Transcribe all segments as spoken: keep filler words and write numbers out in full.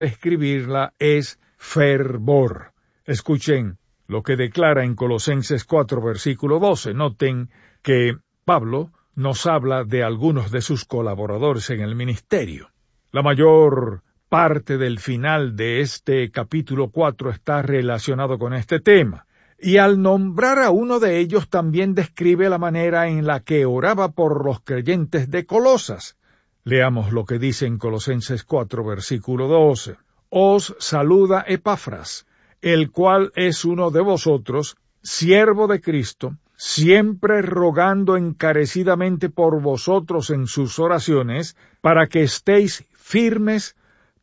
escribirla es fervor. Escuchen lo que declara en Colosenses cuatro, versículo doce. Noten que Pablo nos habla de algunos de sus colaboradores en el ministerio. La mayor parte del final de este capítulo cuatro está relacionado con este tema. Y al nombrar a uno de ellos también describe la manera en la que oraba por los creyentes de Colosas. Leamos lo que dice en Colosenses cuatro, versículo doce. Os saluda Epafras, el cual es uno de vosotros, siervo de Cristo, siempre rogando encarecidamente por vosotros en sus oraciones, para que estéis firmes,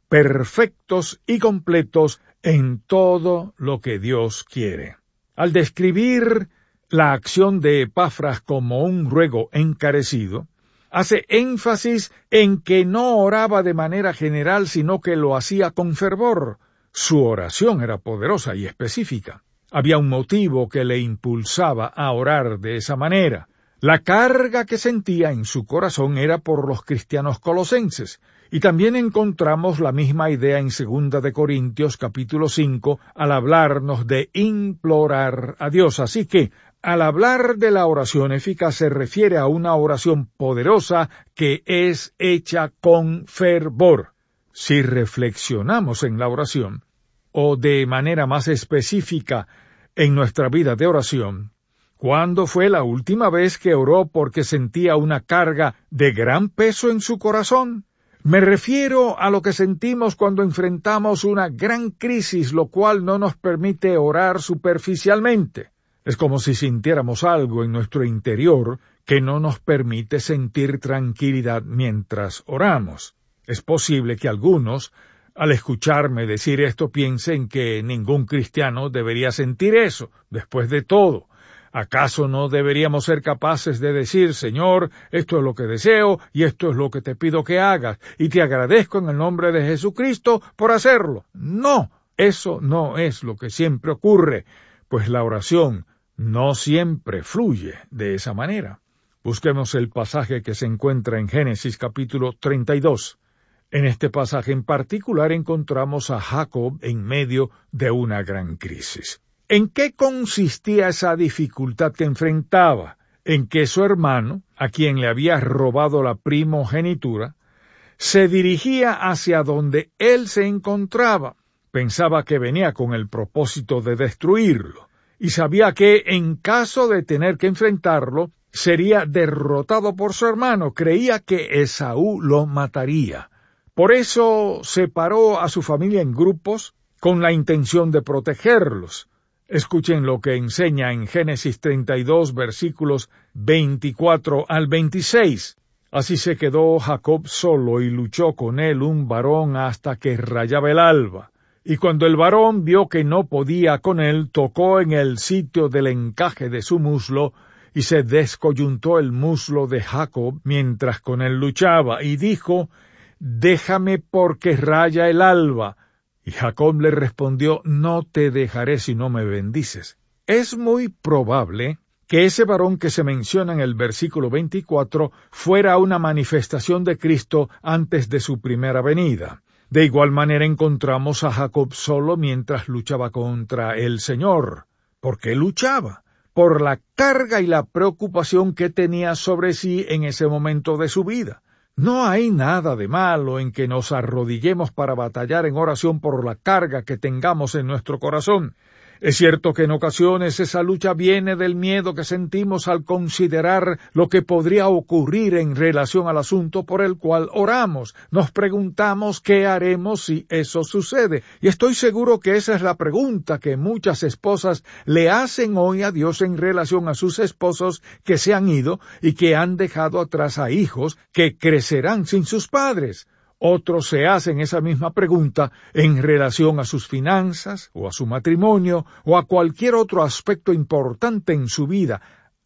perfectos y completos en todo lo que Dios quiere. Al describir la acción de Epafras como un ruego encarecido, hace énfasis en que no oraba de manera general, sino que lo hacía con fervor. Su oración era poderosa y específica. Había un motivo que le impulsaba a orar de esa manera. La carga que sentía en su corazón era por los cristianos colosenses, y también encontramos la misma idea en segunda de Corintios capítulo cinco al hablarnos de implorar a Dios. Así que, al hablar de la oración eficaz se refiere a una oración poderosa que es hecha con fervor. Si reflexionamos en la oración, o de manera más específica en nuestra vida de oración, ¿cuándo fue la última vez que oró porque sentía una carga de gran peso en su corazón? Me refiero a lo que sentimos cuando enfrentamos una gran crisis, lo cual no nos permite orar superficialmente. Es como si sintiéramos algo en nuestro interior que no nos permite sentir tranquilidad mientras oramos. Es posible que algunos, al escucharme decir esto, piensen que ningún cristiano debería sentir eso. Después de todo, ¿acaso no deberíamos ser capaces de decir, Señor, esto es lo que deseo y esto es lo que te pido que hagas, y te agradezco en el nombre de Jesucristo por hacerlo? No, eso no es lo que siempre ocurre, pues la oración no siempre fluye de esa manera. Busquemos el pasaje que se encuentra en Génesis capítulo treinta y dos. En este pasaje en particular encontramos a Jacob en medio de una gran crisis. ¿En qué consistía esa dificultad que enfrentaba? En que su hermano, a quien le había robado la primogenitura, se dirigía hacia donde él se encontraba. Pensaba que venía con el propósito de destruirlo, y sabía que, en caso de tener que enfrentarlo, sería derrotado por su hermano. Creía que Esaú lo mataría. Por eso separó a su familia en grupos con la intención de protegerlos. Escuchen lo que enseña en Génesis treinta y dos, versículos veinticuatro al veintiséis. Así se quedó Jacob solo y luchó con él un varón hasta que rayaba el alba. Y cuando el varón vio que no podía con él, tocó en el sitio del encaje de su muslo, y se descoyuntó el muslo de Jacob mientras con él luchaba, y dijo, «Déjame porque raya el alba». Y Jacob le respondió, «No te dejaré si no me bendices». Es muy probable que ese varón que se menciona en el versículo veinticuatro fuera una manifestación de Cristo antes de su primera venida. De igual manera encontramos a Jacob solo mientras luchaba contra el Señor. ¿Por qué luchaba? Por la carga y la preocupación que tenía sobre sí en ese momento de su vida. No hay nada de malo en que nos arrodillemos para batallar en oración por la carga que tengamos en nuestro corazón. Es cierto que en ocasiones esa lucha viene del miedo que sentimos al considerar lo que podría ocurrir en relación al asunto por el cual oramos. Nos preguntamos qué haremos si eso sucede. Y estoy seguro que esa es la pregunta que muchas esposas le hacen hoy a Dios en relación a sus esposos que se han ido y que han dejado atrás a hijos que crecerán sin sus padres. Otros se hacen esa misma pregunta en relación a sus finanzas, o a su matrimonio, o a cualquier otro aspecto importante en su vida.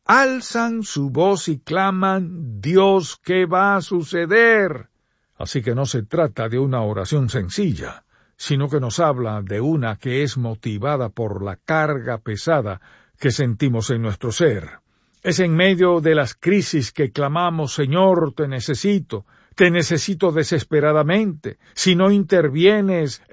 Alzan su voz y claman, «Dios, ¿qué va a suceder?». Así que no se trata de una oración sencilla, sino que nos habla de una que es motivada por la carga pesada que sentimos en nuestro ser. Es en medio de las crisis que clamamos, «Señor, te necesito». Te necesito desesperadamente. Si no intervienes,